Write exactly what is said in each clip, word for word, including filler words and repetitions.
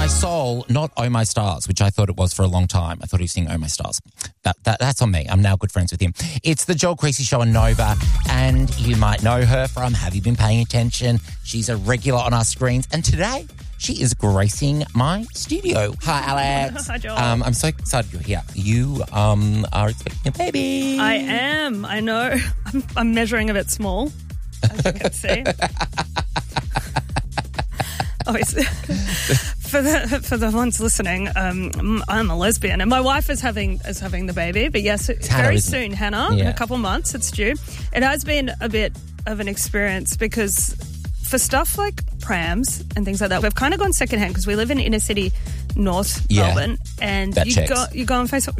my soul, not Oh My Stars, which I thought it was for a long time. I thought he was singing Oh My Stars. That, that, that's on me. I'm now good friends with him. It's the Joel Creasy Show on Nova, and you might know her from Have You Been Paying Attention? She's a regular on our screens, and today she is gracing my studio. Hi, Alex. Hi, Joel. Um, I'm so excited you're here. You um, are expecting a baby. I am. I know. I'm, I'm measuring a bit small, as you can see. Oh, it's, for the for the ones listening, um, I'm a lesbian, and my wife is having is having the baby. But yes, It's Hannah, very isn't soon, it? Hannah. Yeah. In a couple of months, it's due. It has been a bit of an experience because for stuff like prams and things like that, we've kind of gone secondhand because we live in inner city North Yeah. Melbourne, and That you checks. go you go on Facebook.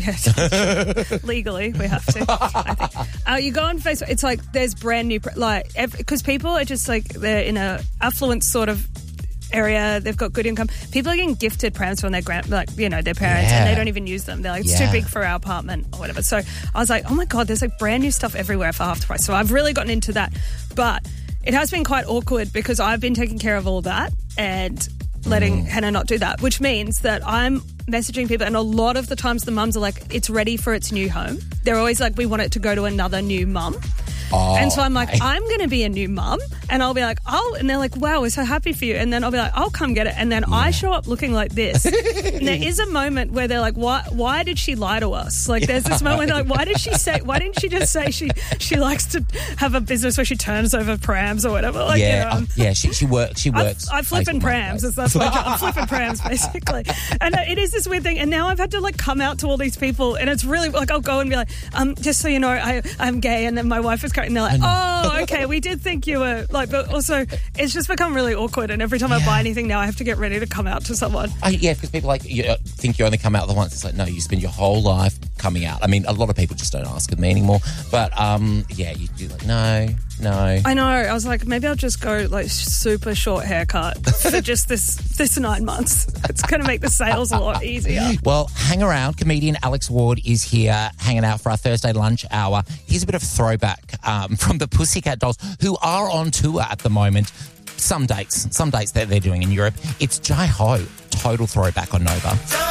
Yes, legally we have to. I think. Uh, you go on Facebook. It's like there's brand new pr- like because people are just like they're in a affluent sort of area, they've got good income. People are getting gifted prams from their grand, like you know, their parents, Yeah. and they don't even use them. They're like, it's Yeah. too big for our apartment or whatever. So I was like, oh my god, there's like brand new stuff everywhere for half the price. So I've really gotten into that, but it has been quite awkward because I've been taking care of all that and letting Mm. Hannah not do that, which means that I'm messaging people, and a lot of the times the mums are like, it's ready for its new home. They're always like, we want it to go to another new mum. Oh, And so I'm like, okay. I'm going to be a new mum. And I'll be like, oh, and they're like, wow, we're so happy for you. And then I'll be like, I'll come get it. And then I show up looking like this. And there is a moment where they're like, why Why did she lie to us? Like, there's this moment where they're like, why did she say, why didn't she just say she she likes to have a business where she turns over prams or whatever? Like, yeah, you know, um, yeah. She she works. She I, works. I flipping Facebook prams. Marketplace. That's my job. I'm flipping prams, basically. And uh, it is this weird thing. And now I've had to like come out to all these people, and it's really like I'll go and be like, um, just so you know, I I'm gay, and then my wife is current, and they're like, oh, okay, we did think you were like, but also it's just become really awkward. And every time I buy anything now, I have to get ready to come out to someone. Oh, yeah, because people like you uh, think you only come out the once. It's like, no, you spend your whole life coming out. I mean, a lot of people just don't ask with me anymore. But um, yeah, you do like, no, no. I know. I was like, maybe I'll just go like super short haircut for just this this nine months. It's going to make the sales a lot easier. Well, hang around. Comedian Alex Ward is here hanging out for our Thursday lunch hour. Here's a bit of throwback um, from the Pussycat Dolls, who are on tour at the moment. Some dates, some dates that they're doing in Europe. It's Jai Ho, total throwback on Nova.